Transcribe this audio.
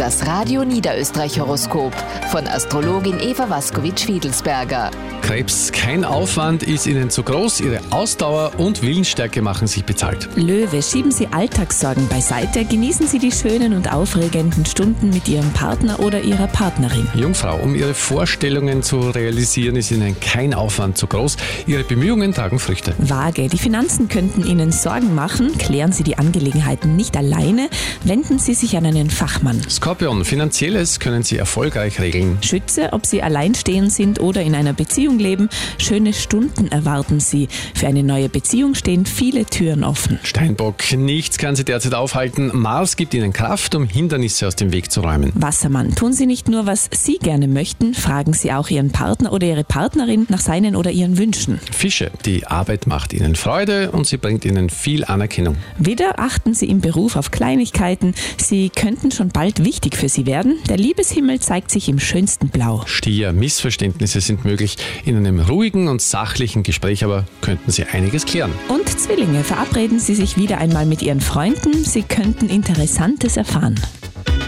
Das Radio Niederösterreich Horoskop von Astrologin Eva Waskowitsch-Wiedelsberger. Krebs, kein Aufwand ist Ihnen zu groß. Ihre Ausdauer und Willensstärke machen sich bezahlt. Löwe, schieben Sie Alltagssorgen beiseite. Genießen Sie die schönen und aufregenden Stunden mit Ihrem Partner oder Ihrer Partnerin. Jungfrau, um Ihre Vorstellungen zu realisieren, ist Ihnen kein Aufwand zu groß. Ihre Bemühungen tragen Früchte. Waage, die Finanzen könnten Ihnen Sorgen machen. Klären Sie die Angelegenheiten nicht alleine. Wenden Sie sich an einen Fachmann. Skorpion, Finanzielles können Sie erfolgreich regeln. Schütze, ob Sie alleinstehend sind oder in einer Beziehung leben, schöne Stunden erwarten Sie. Für eine neue Beziehung stehen viele Türen offen. Steinbock, nichts kann Sie derzeit aufhalten. Mars gibt Ihnen Kraft, um Hindernisse aus dem Weg zu räumen. Wassermann, tun Sie nicht nur, was Sie gerne möchten, fragen Sie auch Ihren Partner oder Ihre Partnerin nach seinen oder ihren Wünschen. Fische, die Arbeit macht Ihnen Freude und sie bringt Ihnen viel Anerkennung. Widder, achten Sie im Beruf auf Kleinigkeiten. Sie könnten schon bald wichtig für Sie werden. Der Liebeshimmel zeigt sich im schönsten Blau. Stier, Missverständnisse sind möglich. In einem ruhigen und sachlichen Gespräch aber könnten Sie einiges klären. Und Zwillinge, verabreden Sie sich wieder einmal mit Ihren Freunden. Sie könnten Interessantes erfahren.